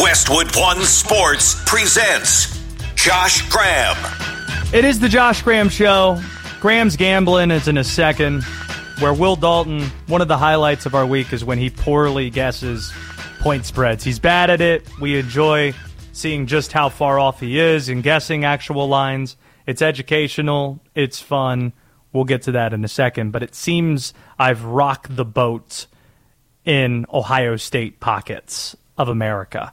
Westwood One Sports presents Josh Graham. It is the Josh Graham Show. Graham's Gambling is in a second, where Will Dalton, one of the highlights of our week is when he poorly guesses point spreads. He's bad at it. We enjoy seeing just how far off he is in guessing actual lines. It's educational. It's fun. We'll get to that in a second. But it seems I've rocked the boat in Ohio State pockets of America.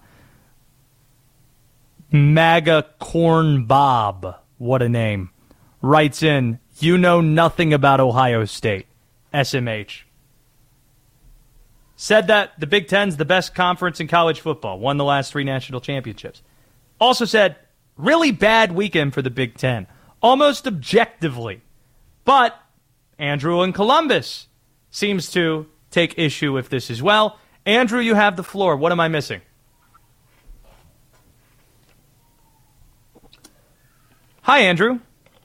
MAGA Corn Bob, what a name, writes in, "You know nothing about Ohio State. SMH. Said that the Big Ten's the best conference in college football. Won the last 3 national championships. Also said, really bad weekend for the Big Ten. Almost objectively. But Andrew in Columbus seems to take issue with this as well. Andrew, you have the floor. What am I missing?" Hi, Andrew.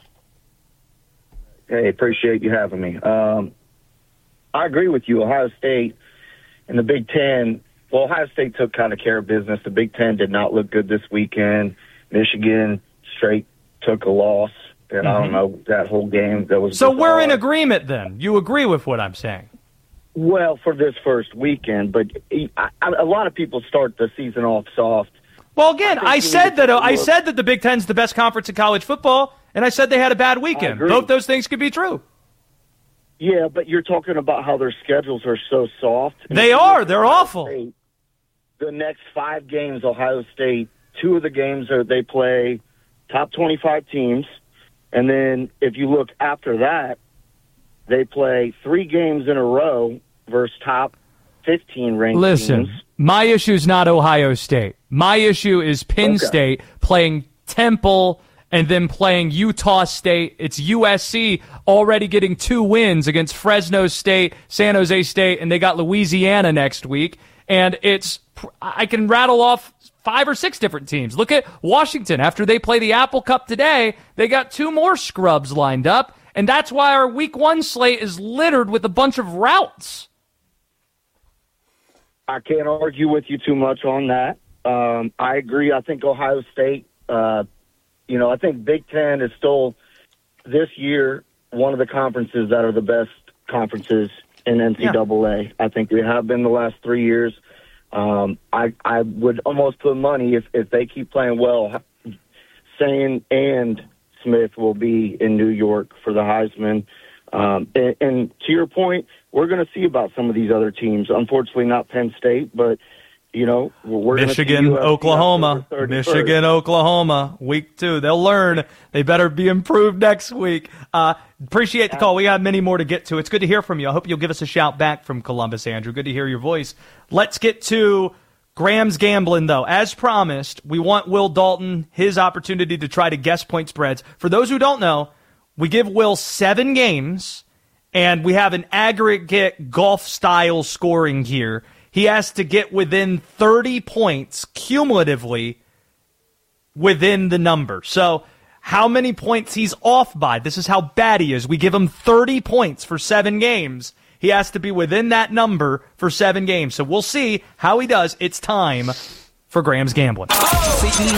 Hey, appreciate you having me. I agree with you. Ohio State and the Big Ten, well, Ohio State took kind of care of business. The Big Ten did not look good this weekend. Michigan straight took a loss. And I don't know, that whole game that was So bizarre. we're in agreement then. You agree with what I'm saying? Well, for this first weekend, but a lot of people start the season off soft. Well, again, I said that the Big Ten's the best conference in college football, and I said they had a bad weekend. Both those things could be true. Yeah, but you're talking about how their schedules are so soft. They are. They're awful. State, the next 5 games, Ohio State, 2 of the games are they play top 25 teams. And then if you look after that, they play 3 games in a row versus top 15 ranked teams. My issue is not Ohio State. My issue is Penn State playing Temple and then playing Utah State. It's USC already getting 2 wins against Fresno State, San Jose State, and they got Louisiana next week. And I can rattle off 5 or 6 different teams. Look at Washington. After they play the Apple Cup today, they got 2 more scrubs lined up. And that's why our Week 1 slate is littered with a bunch of routes. I can't argue with you too much on that. I agree. I think Ohio State, I think Big Ten is still, this year, one of the conferences that are the best conferences in NCAA. Yeah. I think we have been the last 3 years. I would almost put money if they keep playing well, Sane and Smith will be in New York for the Heisman. And to your point, we're going to see about some of these other teams. Unfortunately, not Penn State, but, we're Michigan, Oklahoma. Michigan, Oklahoma. Week 2. They'll learn. They better be improved next week. Appreciate the call. We have many more to get to. It's good to hear from you. I hope you'll give us a shout back from Columbus, Andrew. Good to hear your voice. Let's get to Graham's Gambling, though. As promised, we want Will Dalton his opportunity to try to guess point spreads. For those who don't know, we give Will 7 games, and we have an aggregate golf-style scoring here. He has to get within 30 points cumulatively within the number. So how many points he's off by, this is how bad he is. We give him 30 points for 7 games. He has to be within that number for 7 games. So we'll see how he does. It's time for Graham's Gambling. It's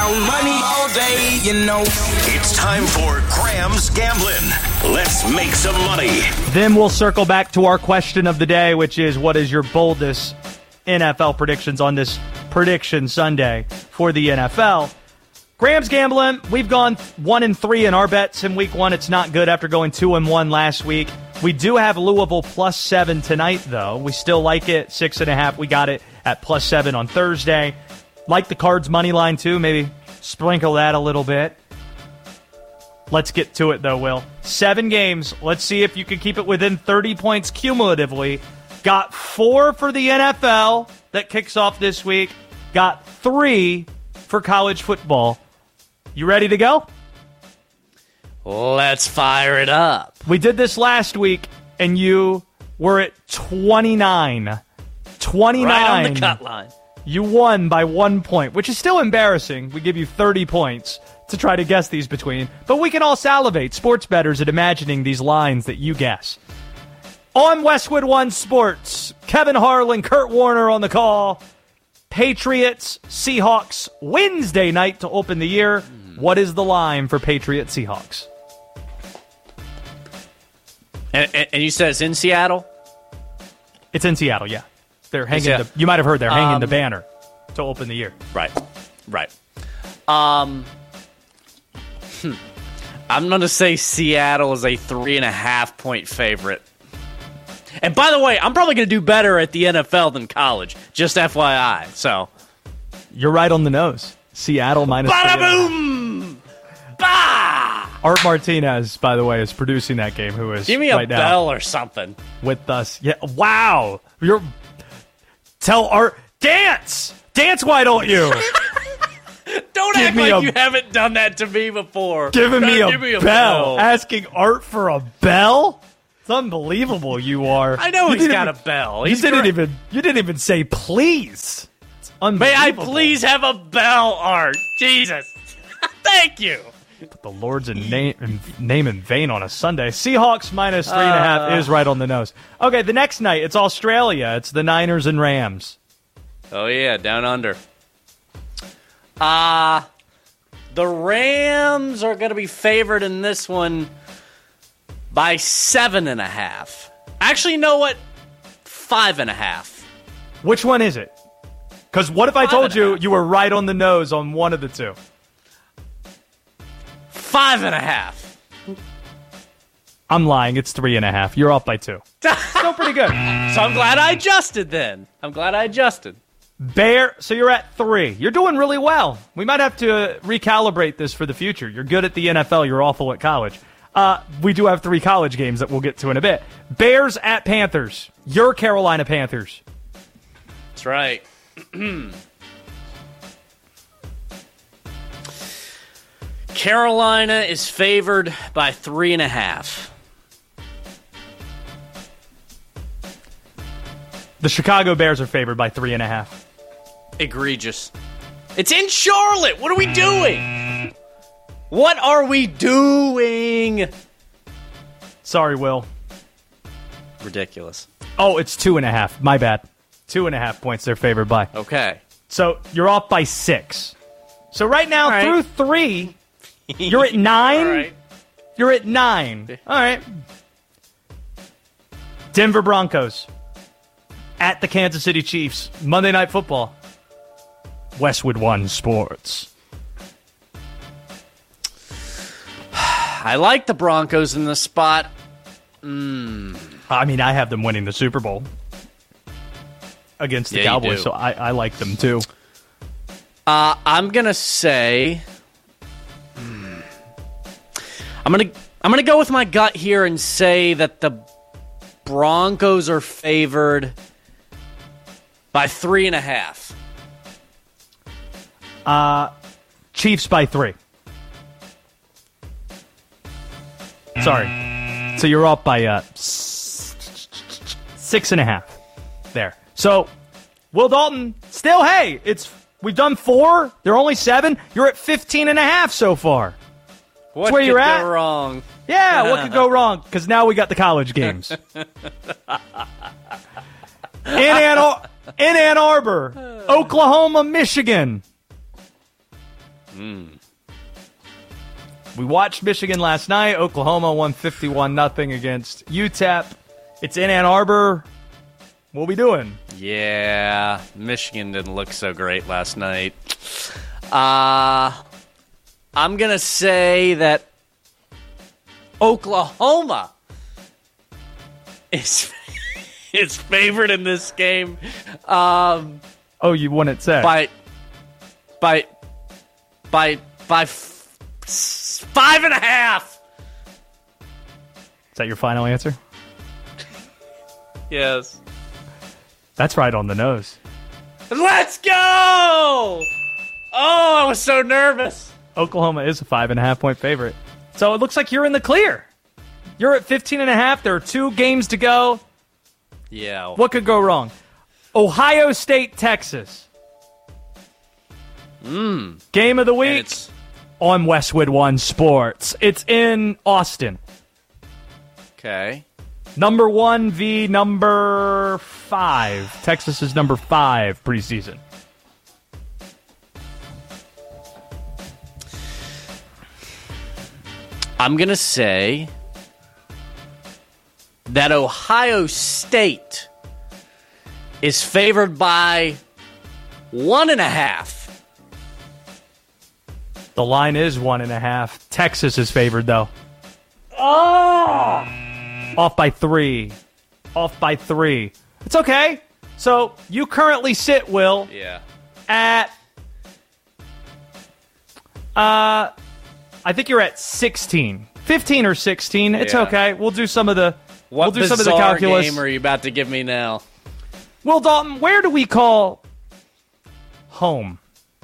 time for Graham's Gambling. Let's make some money. Then we'll circle back to our question of the day, which is, what is your boldest NFL predictions on this Prediction Sunday for the NFL? Graham's Gambling, we've gone 1-3 in our bets in Week 1. It's not good after going 2-1 last week. We do have Louisville +7 tonight, though. We still like it, 6.5. We got it at +7 on Thursday. Like the Cards money line, too. Maybe sprinkle that a little bit. Let's get to it, though, Will. 7 games. Let's see if you can keep it within 30 points cumulatively. Got 4 for the NFL that kicks off this week. Got 3 for college football. You ready to go? Let's fire it up. We did this last week, and you were at 29. 29. Right on the cut line. You won by 1 point, which is still embarrassing. We give you 30 points to try to guess these between. But we can all salivate, sports bettors, at imagining these lines that you guess. On Westwood One Sports, Kevin Harlan, Kurt Warner on the call. Patriots, Seahawks, Wednesday night to open the year. What is the line for Patriots, Seahawks? And you said it's in Seattle? It's in Seattle, yeah. They're hanging. You might have heard they're hanging the banner to open the year. Right. I'm going to say Seattle is a 3.5-point favorite. And by the way, I'm probably going to do better at the NFL than college. Just FYI. So you're right on the nose. Seattle minus. Bada boom! Bah! Art Martinez, by the way, is producing that game. Who is give me a right bell or something with us? Yeah. Wow. Tell Art dance. Why don't you? Don't act like you haven't done that to me before. Giving me a bell. Asking Art for a bell. It's unbelievable. You are. I know he's got a bell. You didn't even say please. It's unbelievable. May I please have a bell, Art? Jesus. Thank you. Put the Lord's name in vain on a Sunday. Seahawks minus 3.5 is right on the nose. Okay, the next night it's Australia. It's the Niners and Rams. Oh yeah, down under. The Rams are going to be favored in this one by 7.5. Actually, you know what? 5.5. Which one is it? Because what if I told you were right on the nose on one of the two? 5.5. I'm lying. It's 3.5. You're off by 2. Still pretty good. So I'm glad I adjusted then. So you're at 3. You're doing really well. We might have to recalibrate this for the future. You're good at the NFL. You're awful at college. We do have 3 college games that we'll get to in a bit. Bears at Panthers. Your Carolina Panthers. That's right. Carolina is favored by 3.5. The Chicago Bears are favored by 3.5. Egregious. It's in Charlotte. What are we doing? What are we doing? Sorry, Will. Ridiculous. Oh, it's 2.5. My bad. 2.5 points they're favored by. Okay. So you're off by 6. So right now, right. through 3, you're at 9. All right. You're at 9. All right. Denver Broncos at the Kansas City Chiefs. Monday Night Football. Westwood One Sports. I like the Broncos in this spot. I mean, I have them winning the Super Bowl against the Cowboys, so I like them too. I'm gonna say, I'm gonna go with my gut here and say that the Broncos are favored by 3.5. Chiefs by 3. Sorry. So you're up by 6.5 there. So, Will Dalton, still, hey, we've done 4. There are only 7. You're at 15.5 so far. What where could you're at. go wrong? Yeah, what could go wrong? Because now we got the college games. In Ann Arbor, Oklahoma, Michigan. We watched Michigan last night. Oklahoma won 51-0 against UTEP. It's in Ann Arbor. What are we doing? Yeah, Michigan didn't look so great last night. I'm going to say that Oklahoma is favored in this game. Oh, you wouldn't say. By 5.5. Is that your final answer? Yes. That's right on the nose. Let's go! Oh, I was so nervous. Oklahoma is a 5.5-point favorite. So it looks like you're in the clear. You're at 15.5. There are 2 games to go. Yeah. What could go wrong? Ohio State, Texas. Game of the week on Westwood One Sports. It's in Austin. Okay. Number 1 v. number 5. Texas is number 5 preseason. I'm going to say that Ohio State is favored by 1.5. The line is 1.5. Texas is favored, though. Off by 3. Off by 3. It's okay. So you currently sit, Will, at... I think you're at 16. 15 or 16. It's okay. We'll do some of the... What we'll do some of the calculus. Game are you about to give me now? Will Dalton, where do we call home?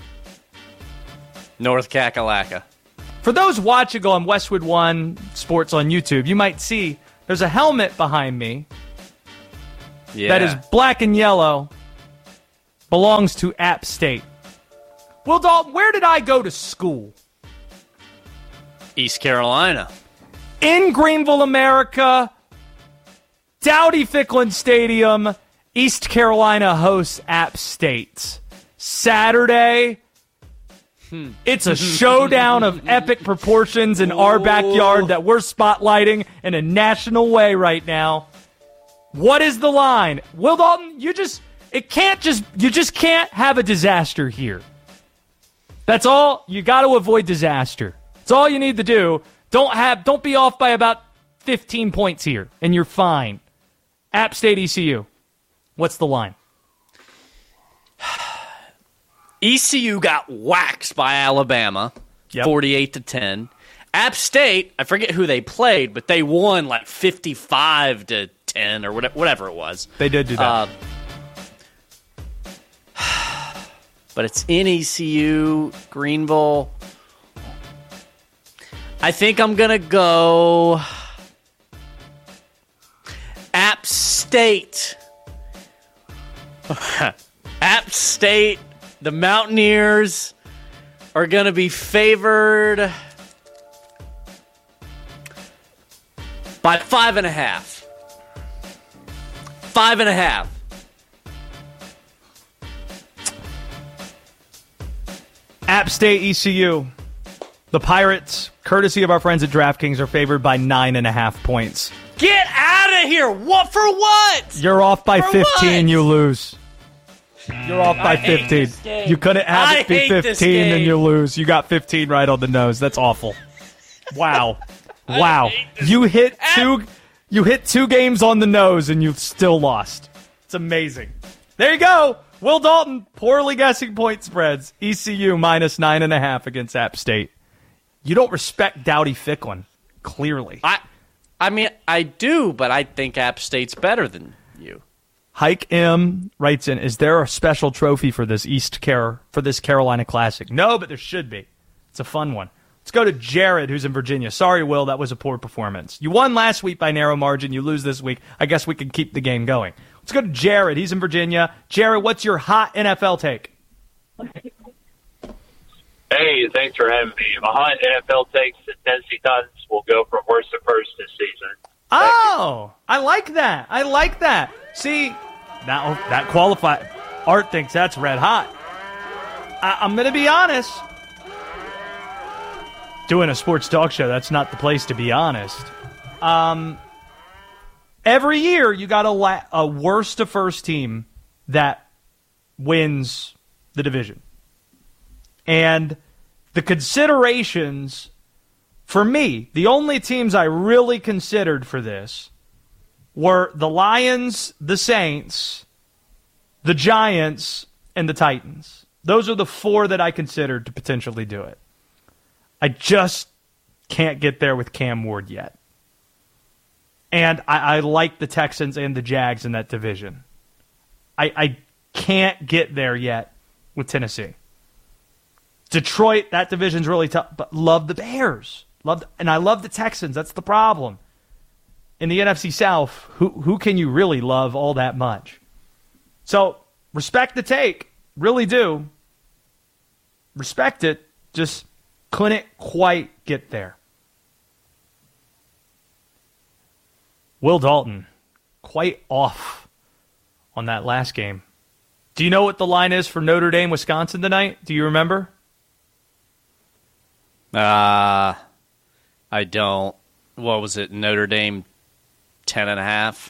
North Kakalaka. For those watching on Westwood One Sports on YouTube, you might see there's a helmet behind me that is black and yellow, belongs to App State. Will Dalton, where did I go to school? East Carolina. In Greenville, America, Dowdy Ficklen Stadium, East Carolina hosts App State. Saturday, it's a showdown of epic proportions in our backyard that we're spotlighting in a national way right now. What is the line? Will Dalton, you just can't have a disaster here. That's all. You got to avoid disaster. That's all you need to do. Don't be off by about 15 points here, and you're fine. App State ECU. What's the line? ECU got waxed by Alabama, 48-10. App State, I forget who they played, but they won like 55-10 or whatever it was. They did do that. But it's in ECU, Greenville. I think I'm going to go App State. App State, the Mountaineers are going to be favored by 5.5. 5.5. App State ECU. The Pirates, courtesy of our friends at DraftKings, are favored by 9.5 points. Get out of here! What for what? You're off by For 15, what? you lose. You're off by 15. You couldn't have it be 15 and you lose. You got 15 right on the nose. That's awful. Wow. Wow. You hit two games on the nose and you still lost. It's amazing. There you go. Will Dalton, poorly guessing point spreads. ECU minus 9.5 against App State. You don't respect Dowdy Ficklen, clearly. I mean, I do, but I think App State's better than you. Hike M writes in, is there a special trophy for this Carolina Classic? No, but there should be. It's a fun one. Let's go to Jared, who's in Virginia. Sorry, Will, that was a poor performance. You won last week by narrow margin. You lose this week. I guess we can keep the game going. Let's go to Jared. He's in Virginia. Jared, what's your hot NFL take? Hey, thanks for having me. My hot NFL takes the Tennessee Titans will go from worst to first this season. Oh, I like that. I like that. See, now that qualifies. Art thinks that's red hot. I'm going to be honest. Doing a sports talk show, that's not the place to be honest. Every year, you got a worst to first team that wins the division. And the considerations, for me, the only teams I really considered for this were the Lions, the Saints, the Giants, and the Titans. Those are the four that I considered to potentially do it. I just can't get there with Cam Ward yet. And I like the Texans and the Jags in that division. I can't get there yet with Tennessee. Detroit, that division's really tough, but love the Bears. And I love the Texans. That's the problem. In the NFC South, who can you really love all that much? So, respect the take. Really do. Respect it. Just couldn't quite get there. Will Dalton, quite off on that last game. Do you know what the line is for Notre Dame, Wisconsin tonight? Do you remember? I I don't. What was it? Notre Dame 10.5.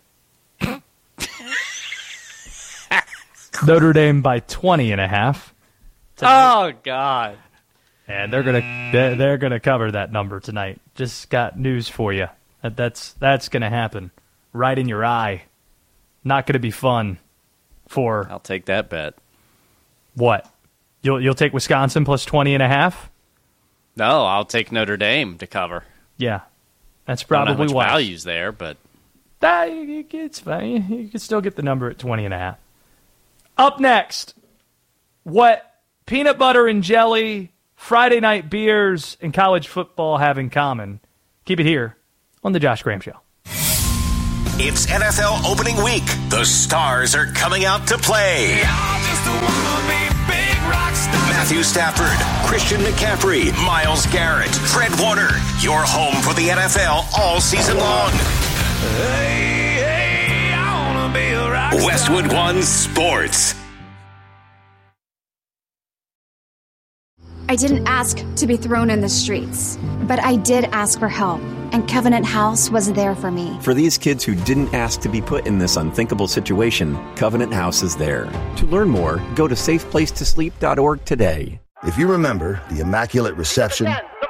Notre Dame by 20.5. Oh God! And they're gonna cover that number tonight. Just got news for you. That's gonna happen. Right in your eye. Not gonna be fun. I'll take that bet. What? You'll take Wisconsin plus 20.5? No, I'll take Notre Dame to cover. Yeah, that's probably I don't know why. values there, but it's fine. You can still get the number at 20.5. Up next, what peanut butter and jelly, Friday night beers, and college football have in common. Keep it here on the Josh Graham Show. It's NFL opening week. The stars are coming out to play. Matthew Stafford, Christian McCaffrey, Myles Garrett, Fred Warner. Your home for the NFL all season long. Westwood One Sports. I didn't ask to be thrown in the streets, but I did ask for help, and Covenant House was there for me. For these kids who didn't ask to be put in this unthinkable situation, Covenant House is there. To learn more, go to safeplacetosleep.org today. If you remember the Immaculate Reception,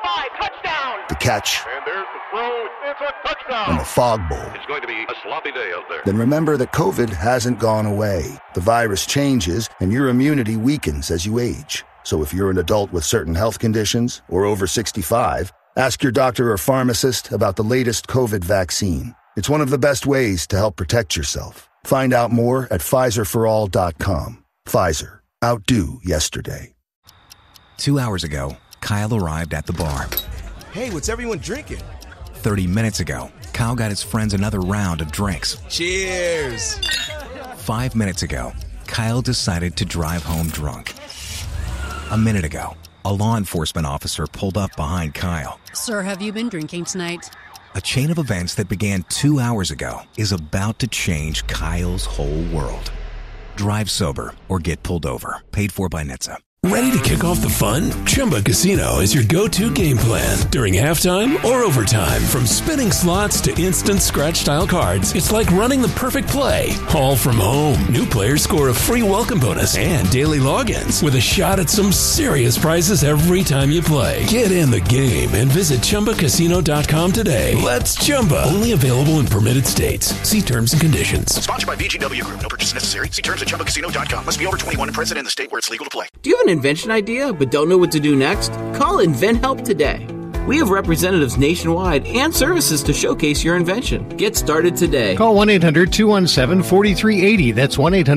the catch, and there's the throw, it's a touchdown, and the Fog Bowl, it's going to be a sloppy day out there. then remember that COVID hasn't gone away. The virus changes, and your immunity weakens as you age. So if you're an adult with certain health conditions or over 65, ask your doctor or pharmacist about the latest COVID vaccine. It's one of the best ways to help protect yourself. Find out more at PfizerForAll.com. Pfizer. Outdo yesterday. 2 hours ago, Kyle arrived at the bar. Hey, what's everyone drinking? 30 minutes ago, Kyle got his friends another round of drinks. Cheers! 5 minutes ago, Kyle decided to drive home drunk. A minute ago, a law enforcement officer pulled up behind Kyle. Sir, have you been drinking tonight? A chain of events that began 2 hours ago is about to change Kyle's whole world. Drive sober or get pulled over. Paid for by NHTSA. Ready to kick off the fun? Chumba Casino is your go-to game plan during halftime or overtime. From spinning slots to instant scratch-style cards, it's like running the perfect play, all from home. New players score a free welcome bonus and daily logins with a shot at some serious prizes every time you play. Get in the game and visit ChumbaCasino.com today. Let's Chumba. Only available in permitted states. See terms and conditions. Sponsored by VGW Group. No purchase necessary. See terms at ChumbaCasino.com. Must be over 21 and present in the state where it's legal to play. Do you have an invention idea but don't know what to do next? Call InventHelp today. We have representatives nationwide and services to showcase your invention. Get started today. Call 1-800-217-4380. That's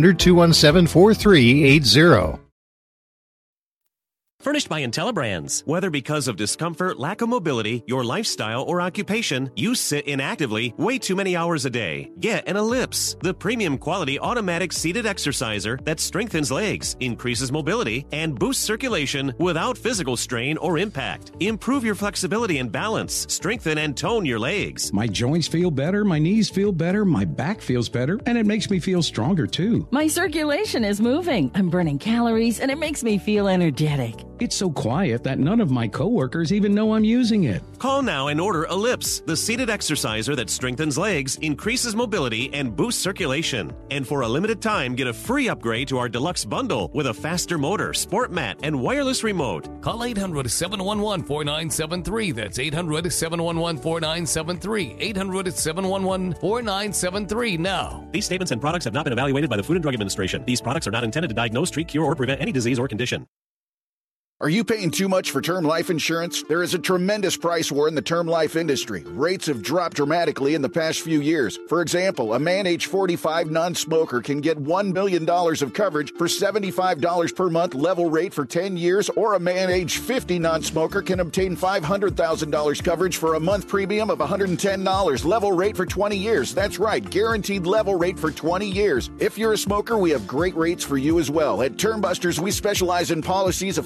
1-800-217-4380. Furnished by IntelliBrands. Whether because of discomfort, lack of mobility, your lifestyle, or occupation, you sit inactively way too many hours a day. Get an Ellipse, the premium quality automatic seated exerciser that strengthens legs, increases mobility, and boosts circulation without physical strain or impact. Improve your flexibility and balance. Strengthen and tone your legs. My joints feel better, my knees feel better, my back feels better, and it makes me feel stronger too. My circulation is moving. I'm burning calories, and it makes me feel energetic. It's so quiet that none of my coworkers even know I'm using it. Call now and order Ellipse, the seated exerciser that strengthens legs, increases mobility, and boosts circulation. And for a limited time, get a free upgrade to our deluxe bundle with a faster motor, sport mat, and wireless remote. Call 800-711-4973. That's 800-711-4973. 800-711-4973 now. These statements and products have not been evaluated by the Food and Drug Administration. These products are not intended to diagnose, treat, cure, or prevent any disease or condition. Are you paying too much for term life insurance? There is a tremendous price war in the term life industry. Rates have dropped dramatically in the past few years. For example, a man age 45 non-smoker can get $1 million of coverage for $75 per month level rate for 10 years, or a man age 50 non-smoker can obtain $500,000 coverage for a month premium of $110 level rate for 20 years. That's right, guaranteed level rate for 20 years. If you're a smoker, we have great rates for you as well. At Term Busters, we specialize in policies of $500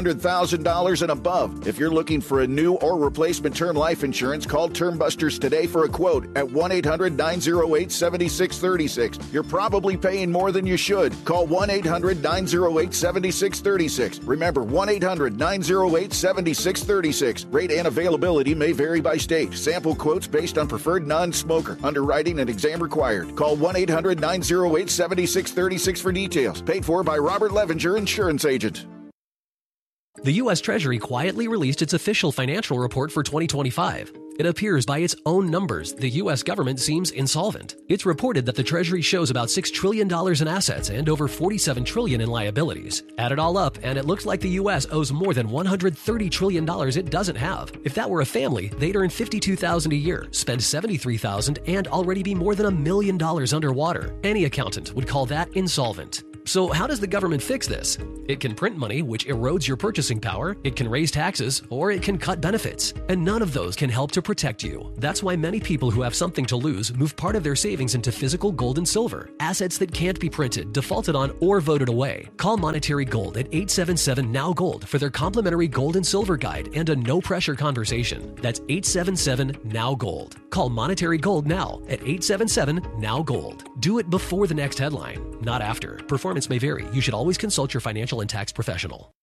$100,000 and above. If you're looking for a new or replacement term life insurance, call Term Busters today for a quote at 1-800-908-7636. You're probably paying more than you should. Call 1-800-908-7636. Remember, 1-800-908-7636. Rate and availability may vary by state. Sample quotes based on preferred non-smoker. Underwriting and exam required. Call 1-800-908-7636 for details. Paid for by Robert Levenger, Insurance Agent. The U.S. Treasury quietly released its official financial report for 2025. It appears by its own numbers the U.S. government seems insolvent. It's reported that the Treasury shows about $6 trillion in assets and over $47 trillion in liabilities. Add it all up, and it looks like the U.S. owes more than $130 trillion it doesn't have. If that were a family, they'd earn $52,000 a year, spend $73,000, and already be more than $1 million underwater. Any accountant would call that insolvent. So how does the government fix this? It can print money, which erodes your purchasing power, it can raise taxes, or it can cut benefits. And none of those can help to protect you. That's why many people who have something to lose move part of their savings into physical gold and silver, assets that can't be printed, defaulted on, or voted away. Call Monetary Gold at 877-NOW-GOLD for their complimentary gold and silver guide and a no-pressure conversation. That's 877-NOW-GOLD. Call Monetary Gold now at 877-NOW-GOLD. Do it before the next headline, not after. Performance may vary. You should always consult your financial and tax professional.